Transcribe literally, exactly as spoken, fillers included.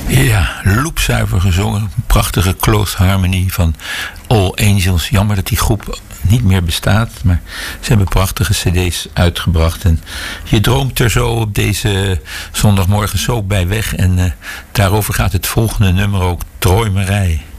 Ja, loepzuiver gezongen. Prachtige close harmony van All Angels. Jammer dat die groep niet meer bestaat. Maar ze hebben prachtige cd's uitgebracht. En je droomt er zo op deze zondagmorgen zo bij weg. En uh, daarover gaat het volgende nummer ook. Dromerij.